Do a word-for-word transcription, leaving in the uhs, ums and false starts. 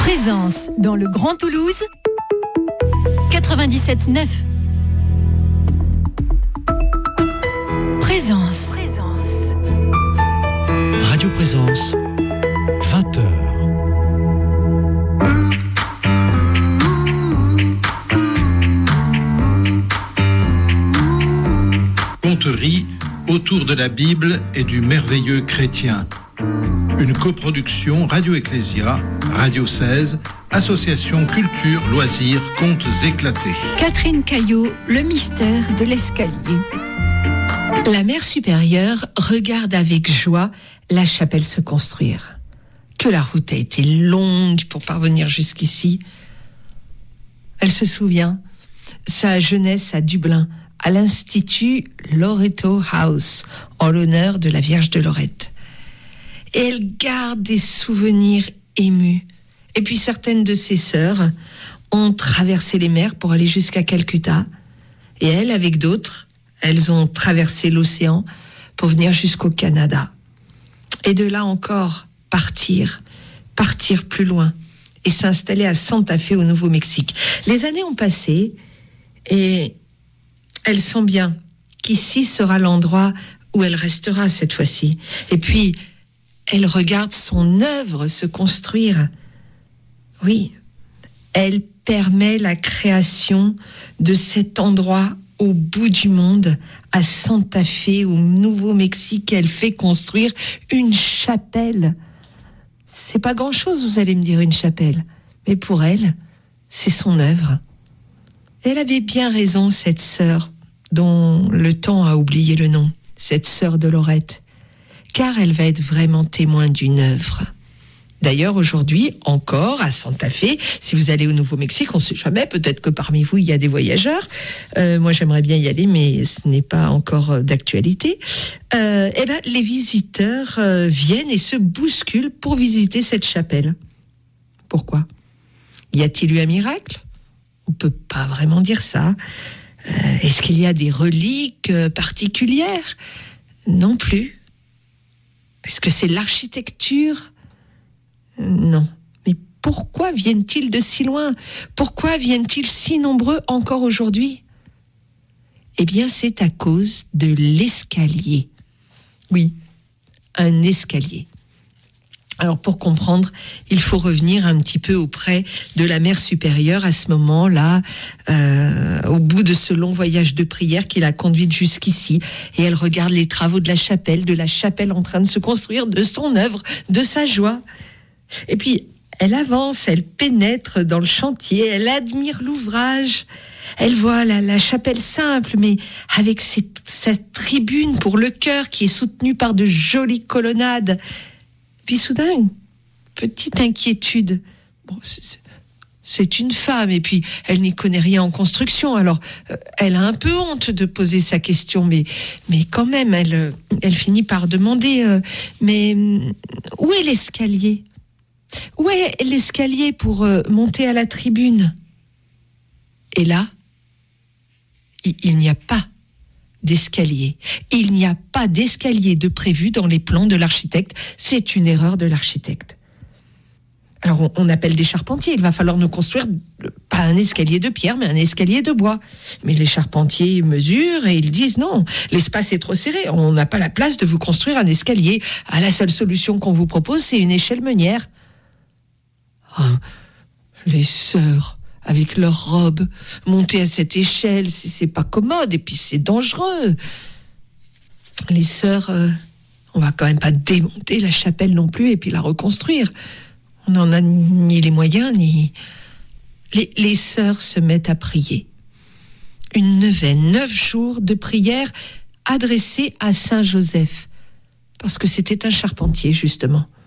Présence dans le Grand Toulouse, quatre-vingt-dix-sept neuf. Présence. Radio Présence, vingt heures. Conterie autour de la Bible et du merveilleux chrétien. Une coproduction Radio Ecclésia, Radio seize, Association Culture, Loisirs, Contes éclatés. Catherine Caillot, le mystère de l'escalier. La mère supérieure regarde avec joie la chapelle se construire. Que la route a été longue pour parvenir jusqu'ici. Elle se souvient, sa jeunesse à Dublin, à l'Institut Loreto House, en l'honneur de la Vierge de Lorette. Et elle garde des souvenirs émus. Et puis certaines de ses sœurs ont traversé les mers pour aller jusqu'à Calcutta. Et elle, avec d'autres, elles ont traversé l'océan pour venir jusqu'au Canada. Et de là encore, partir, partir plus loin et s'installer à Santa Fe au Nouveau-Mexique. Les années ont passé et elle sent bien qu'ici sera l'endroit où elle restera cette fois-ci. Et puis, elle regarde son œuvre se construire. Oui, elle permet la création de cet endroit au bout du monde, à Santa Fe, au Nouveau-Mexique. Elle fait construire une chapelle. C'est pas grand-chose, vous allez me dire, une chapelle. Mais pour elle, c'est son œuvre. Elle avait bien raison, cette sœur, dont le temps a oublié le nom, cette sœur de Lorette, car elle va être vraiment témoin d'une œuvre. D'ailleurs, aujourd'hui, encore, à Santa Fe, si vous allez au Nouveau-Mexique, on ne sait jamais, peut-être que parmi vous, il y a des voyageurs. Euh, moi, j'aimerais bien y aller, mais ce n'est pas encore d'actualité. Euh, et ben, les visiteurs euh, viennent et se bousculent pour visiter cette chapelle. Pourquoi ? Y a-t-il eu un miracle ? On ne peut pas vraiment dire ça. Euh, est-ce qu'il y a des reliques particulières ? Non plus. Est-ce que c'est l'architecture ? Non. Mais pourquoi viennent-ils de si loin ? Pourquoi viennent-ils si nombreux encore aujourd'hui ? Eh bien, c'est à cause de l'escalier. Oui, un escalier. Alors, pour comprendre, il faut revenir un petit peu auprès de la mère supérieure à ce moment-là, euh, au bout de ce long voyage de prière qui l'a conduite jusqu'ici. Et elle regarde les travaux de la chapelle, de la chapelle en train de se construire, de son œuvre, de sa joie. Et puis, elle avance, elle pénètre dans le chantier, elle admire l'ouvrage. Elle voit la, la chapelle simple, mais avec cette, cette tribune pour le chœur qui est soutenue par de jolies colonnades. Puis soudain, une petite inquiétude. Bon, c'est, c'est une femme, et puis elle n'y connaît rien en construction. Alors, euh, elle a un peu honte de poser sa question, mais, mais quand même, elle, elle finit par demander euh, mais où est l'escalier ? Où est l'escalier pour euh, monter à la tribune ? Et là, il, il n'y a pas d'escalier. Il n'y a pas d'escalier de prévu dans les plans de l'architecte. C'est une erreur de l'architecte. Alors, on, on appelle des charpentiers. Il va falloir nous construire pas un escalier de pierre, mais un escalier de bois. Mais les charpentiers mesurent et ils disent non, l'espace est trop serré. On n'a pas la place de vous construire un escalier. Ah, la seule solution qu'on vous propose, c'est une échelle meunière. Oh, les sœurs, avec leurs robes, monter à cette échelle, c'est, c'est pas commode et puis c'est dangereux. Les sœurs, euh, on va quand même pas démonter la chapelle non plus et puis la reconstruire. On n'en a ni les moyens, ni... Les, les sœurs se mettent à prier. Une neuvaine, neuf jours de prière adressée à Saint Joseph, parce que c'était un charpentier, justement.